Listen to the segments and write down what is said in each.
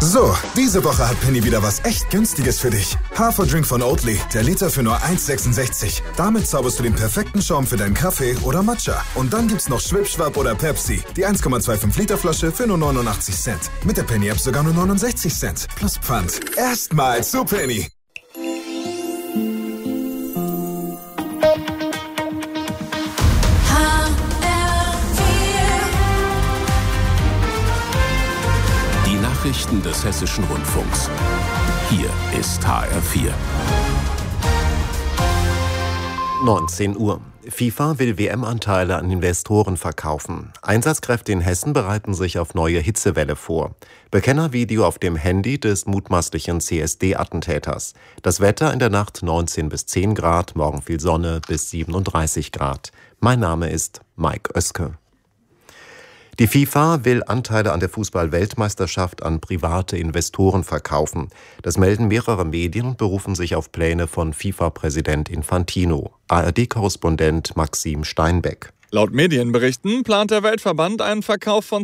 So, diese Woche hat Penny wieder was echt Günstiges für dich. Haferdrink von Oatly, der Liter für nur 1,66. Damit zauberst du den perfekten Schaum für deinen Kaffee oder Matcha. Und dann gibt's noch Schwipschwapp oder Pepsi, die 1,25 Liter Flasche für nur 89 Cent. Mit der Penny-App sogar nur 69 Cent. Plus Pfand. Erstmal zu Penny. Nachrichten des Hessischen Rundfunks. Hier ist HR4. 19 Uhr. FIFA will WM-Anteile an Investoren verkaufen. Einsatzkräfte in Hessen bereiten sich auf neue Hitzewelle vor. Bekennervideo auf dem Handy des mutmaßlichen CSD-Attentäters. Das Wetter in der Nacht 19 bis 10 Grad, morgen viel Sonne bis 37 Grad. Mein Name ist Mike Oeske. Die FIFA will Anteile an der Fußball-Weltmeisterschaft an private Investoren verkaufen. Das melden mehrere Medien und berufen sich auf Pläne von FIFA-Präsident Infantino. ARD-Korrespondent Maxim Steinbeck. Laut Medienberichten plant der Weltverband einen Verkauf von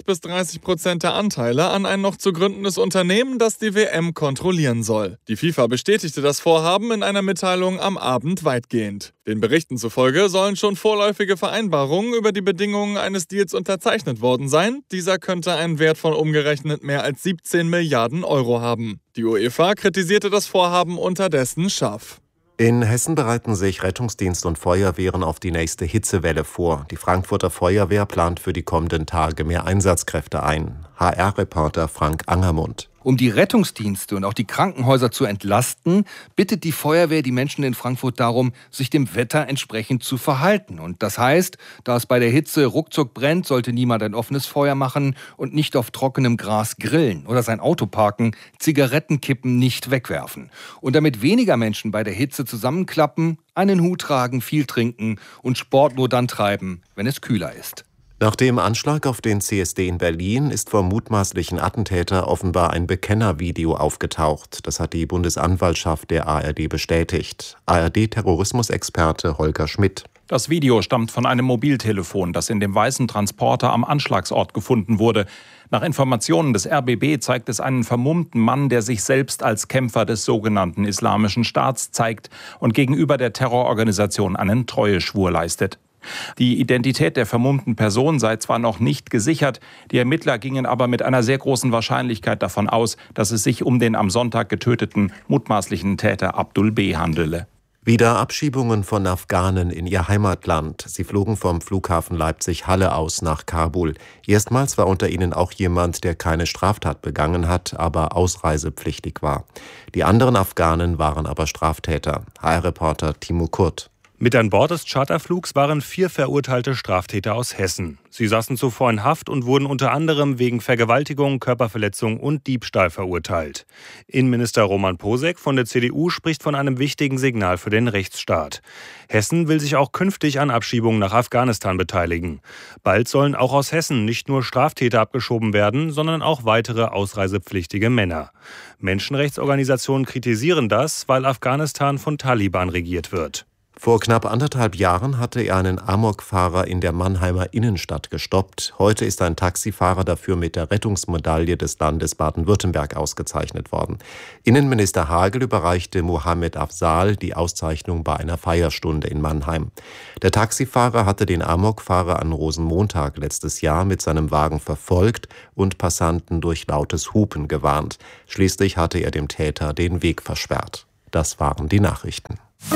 20-30% der Anteile an ein noch zu gründendes Unternehmen, das die WM kontrollieren soll. Die FIFA bestätigte das Vorhaben in einer Mitteilung am Abend weitgehend. Den Berichten zufolge sollen schon vorläufige Vereinbarungen über die Bedingungen eines Deals unterzeichnet worden sein. Dieser könnte einen Wert von umgerechnet mehr als 17 Milliarden Euro haben. Die UEFA kritisierte das Vorhaben unterdessen scharf. In Hessen bereiten sich Rettungsdienst und Feuerwehren auf die nächste Hitzewelle vor. Die Frankfurter Feuerwehr plant für die kommenden Tage mehr Einsatzkräfte ein. HR-Reporter Frank Angermund. Um die Rettungsdienste und auch die Krankenhäuser zu entlasten, bittet die Feuerwehr die Menschen in Frankfurt darum, sich dem Wetter entsprechend zu verhalten. Und das heißt, da es bei der Hitze ruckzuck brennt, sollte niemand ein offenes Feuer machen und nicht auf trockenem Gras grillen oder sein Auto parken, Zigarettenkippen nicht wegwerfen. Und damit weniger Menschen bei der Hitze zusammenklappen, einen Hut tragen, viel trinken und Sport nur dann treiben, wenn es kühler ist. Nach dem Anschlag auf den CSD in Berlin ist vom mutmaßlichen Attentäter offenbar ein Bekennervideo aufgetaucht. Das hat die Bundesanwaltschaft der ARD bestätigt. ARD-Terrorismusexperte Holger Schmidt. Das Video stammt von einem Mobiltelefon, das in dem weißen Transporter am Anschlagsort gefunden wurde. Nach Informationen des RBB zeigt es einen vermummten Mann, der sich selbst als Kämpfer des sogenannten Islamischen Staats zeigt und gegenüber der Terrororganisation einen Treueschwur leistet. Die Identität der vermummten Person sei zwar noch nicht gesichert, die Ermittler gingen aber mit einer sehr großen Wahrscheinlichkeit davon aus, dass es sich um den am Sonntag getöteten mutmaßlichen Täter Abdul B. handele. Wieder Abschiebungen von Afghanen in ihr Heimatland. Sie flogen vom Flughafen Leipzig-Halle aus nach Kabul. Erstmals war unter ihnen auch jemand, der keine Straftat begangen hat, aber ausreisepflichtig war. Die anderen Afghanen waren aber Straftäter. HR-Reporter Timo Kurt. Mit an Bord des Charterflugs waren 4 verurteilte Straftäter aus Hessen. Sie saßen zuvor in Haft und wurden unter anderem wegen Vergewaltigung, Körperverletzung und Diebstahl verurteilt. Innenminister Roman Posek von der CDU spricht von einem wichtigen Signal für den Rechtsstaat. Hessen will sich auch künftig an Abschiebungen nach Afghanistan beteiligen. Bald sollen auch aus Hessen nicht nur Straftäter abgeschoben werden, sondern auch weitere ausreisepflichtige Männer. Menschenrechtsorganisationen kritisieren das, weil Afghanistan von Taliban regiert wird. Vor knapp 1,5 Jahren hatte er einen Amokfahrer in der Mannheimer Innenstadt gestoppt. Heute ist ein Taxifahrer dafür mit der Rettungsmedaille des Landes Baden-Württemberg ausgezeichnet worden. Innenminister Hagel überreichte Mohammed Afzal die Auszeichnung bei einer Feierstunde in Mannheim. Der Taxifahrer hatte den Amokfahrer an Rosenmontag letztes Jahr mit seinem Wagen verfolgt und Passanten durch lautes Hupen gewarnt. Schließlich hatte er dem Täter den Weg versperrt. Das waren die Nachrichten.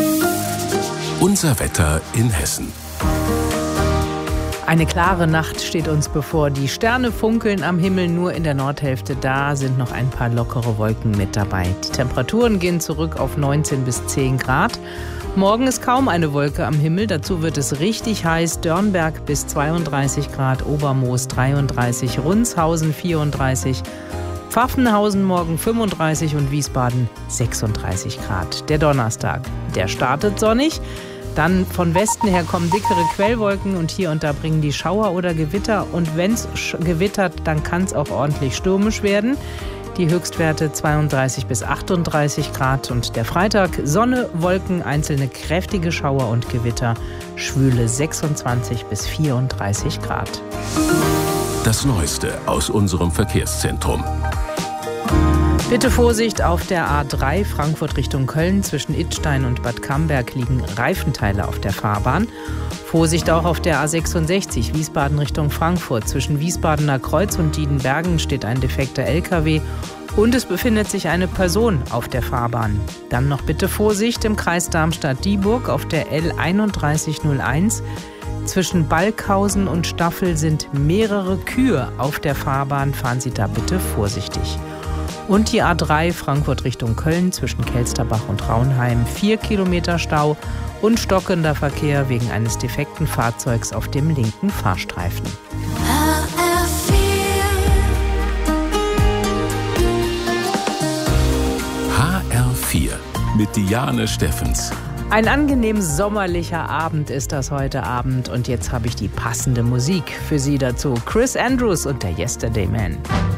Unser Wetter in Hessen. Eine klare Nacht steht uns bevor. Die Sterne funkeln am Himmel, nur in der Nordhälfte. Da sind noch ein paar lockere Wolken mit dabei. Die Temperaturen gehen zurück auf 19 bis 10 Grad. Morgen ist kaum eine Wolke am Himmel. Dazu wird es richtig heiß. Dörnberg bis 32 Grad, Obermoos 33, Rundshausen 34, Pfaffenhausen morgen 35 und Wiesbaden 36 Grad. Der Donnerstag, der startet sonnig. Dann von Westen her kommen dickere Quellwolken und hier und da bringen die Schauer oder Gewitter. Und wenn es gewittert, dann kann es auch ordentlich stürmisch werden. Die Höchstwerte 32 bis 38 Grad. Und der Freitag Sonne, Wolken, einzelne kräftige Schauer und Gewitter. Schwüle 26 bis 34 Grad. Das Neueste aus unserem Verkehrszentrum. Bitte Vorsicht auf der A3 Frankfurt Richtung Köln. Zwischen Idstein und Bad Camberg liegen Reifenteile auf der Fahrbahn. Vorsicht auch auf der A66 Wiesbaden Richtung Frankfurt. Zwischen Wiesbadener Kreuz und Diedenbergen steht ein defekter LKW und es befindet sich eine Person auf der Fahrbahn. Dann noch bitte Vorsicht im Kreis Darmstadt-Dieburg auf der L3101. Zwischen Balkhausen und Staffel sind mehrere Kühe auf der Fahrbahn. Fahren Sie da bitte vorsichtig. Und die A3 Frankfurt Richtung Köln zwischen Kelsterbach und Raunheim 4 Kilometer Stau und stockender Verkehr wegen eines defekten Fahrzeugs auf dem linken Fahrstreifen. HR4 mit Diane Steffens. Ein angenehm sommerlicher Abend ist das heute Abend und jetzt habe ich die passende Musik für Sie dazu. Chris Andrews und der Yesterday Man.